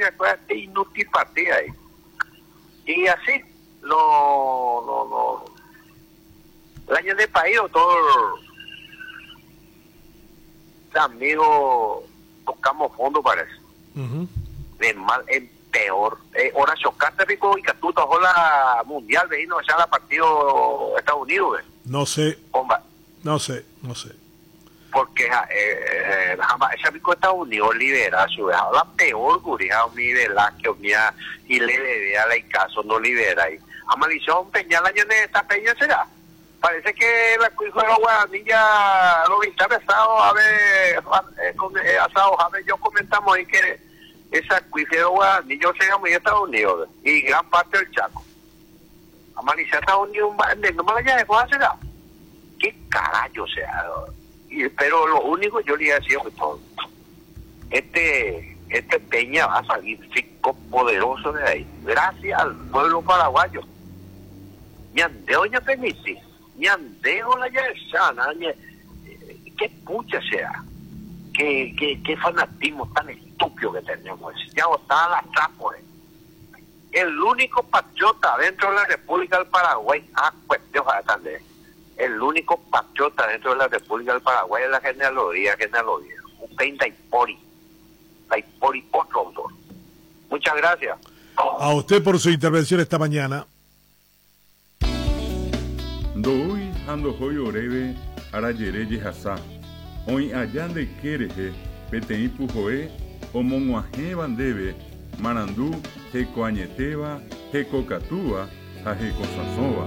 después inútil partida ahí. Y así, el año de país, doctor, amigo, tocamos fondo para eso. De mal en peor. Ahora chocante pico y catuta la mundial, vecino, allá la partido Estados Unidos, ¿ves? No sé. Bomba. No sé. Porque jamás ese pico de Estados Unidos libera su vez. La peor guría, mi Velázquez, mía, y le debe a la caso, no libera ahí. A maldición, Peña, año de esta Peña será. Parece que la juega Guaranilla lo está besado, a ver, asado, a ver, yo comentamos ahí que esa cuijero Guaranilla llega muy a Estados Unidos y gran parte del Chaco. A maldición Estados Unidos, no me la haya dejado hacer. ¿Qué carajo, o sea? Pero lo único yo le decía que todo este Peña va a salir chico poderoso de ahí gracias al pueblo paraguayo. Ñandeo ya permití, ñandeo la ya sana, qué pucha sea, qué fanatismo tan estúpido que tenemos, ya está la trapo. El único patriota dentro de la República del Paraguay, pues Dios va a atender. El único patriota dentro de la República del Paraguay es la genealogía. Un peintaippori otro autor. Muchas gracias. A usted por su intervención esta mañana. Doy ando hoy oreve arayere yehasa. Hoy allande quereje petei pujoe omonguaje bandebe marandú hecoañeteba hecocatúa a hecosasova.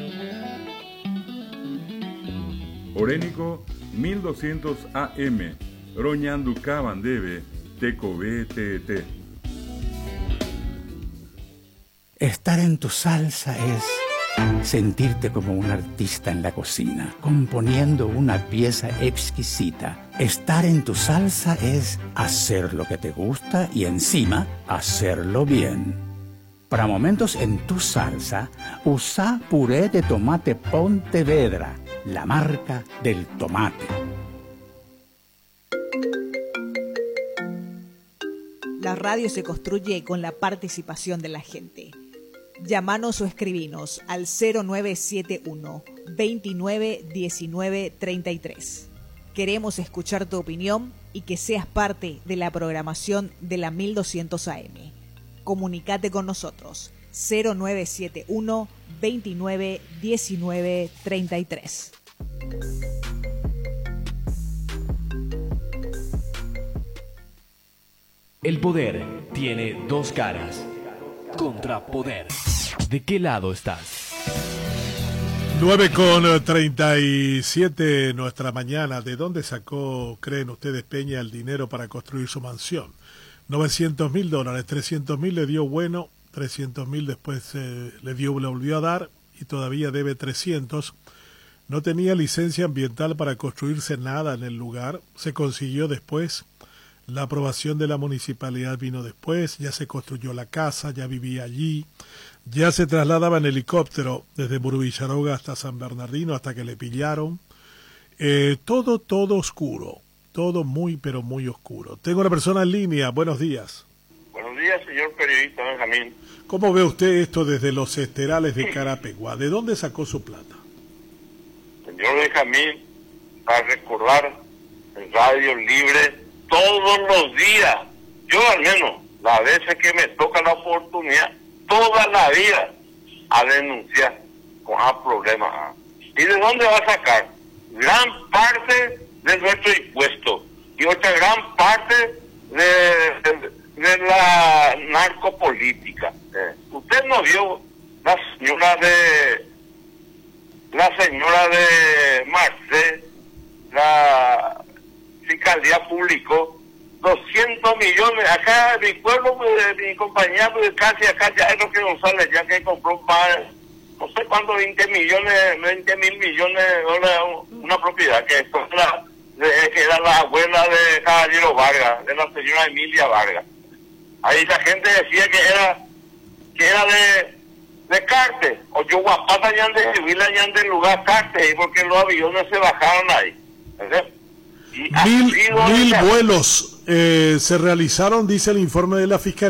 Orénico 1200 AM, Roñanduca Bandebe, Tecobe TT. Estar en tu salsa es sentirte como un artista en la cocina, componiendo una pieza exquisita. Estar en tu salsa es hacer lo que te gusta y encima hacerlo bien. Para momentos en tu salsa, usa puré de tomate Pontevedra, la marca del tomate. La radio se construye con la participación de la gente. Llámanos o escribinos al 0971 29 19 33. Queremos escuchar tu opinión y que seas parte de la programación de la 1200 AM. Comunicate con nosotros 0971 29 19 33. El poder tiene dos caras. Contrapoder. ¿De qué lado estás? 9:37 nuestra mañana. ¿De dónde sacó, creen ustedes, Peña, el dinero para construir su mansión? $900,000, $300,000 le dio bueno, $300,000 después le volvió a dar y todavía debe 300. No tenía licencia ambiental para construirse nada en el lugar, se consiguió después, la aprobación de la municipalidad vino después, ya se construyó la casa, ya vivía allí, ya se trasladaba en helicóptero desde Murubillaroga hasta San Bernardino hasta que le pillaron, todo oscuro. Todo muy, pero muy oscuro. Tengo una persona en línea. Buenos días. Buenos días, señor periodista Benjamín. ¿Cómo ve usted esto desde los esterales de Carapeguá? ¿De dónde sacó su plata? Señor Benjamín, para recordar en Radio Libre todos los días, yo al menos, las veces que me toca la oportunidad, toda la vida, a denunciar con problemas. ¿Y de dónde va a sacar? Gran parte de nuestro impuesto y otra gran parte de la narcopolítica. Usted no vio la señora de Marcel, la fiscalía publicó 200 millones, acá mi pueblo, mi compañía, casi acá ya es lo que González, ya que compró más, no sé cuánto, 20 mil millones de dólares, una propiedad que era la abuela de Caballero Vargas, de la señora Emilia Vargas. Ahí la gente decía que era de Carte, o yo guapata ya de Sevilla ya del lugar Carte, porque los aviones se bajaron ahí. ¿Verdad? Y 1,000 vuelos se realizaron, dice el informe de la Fiscalía.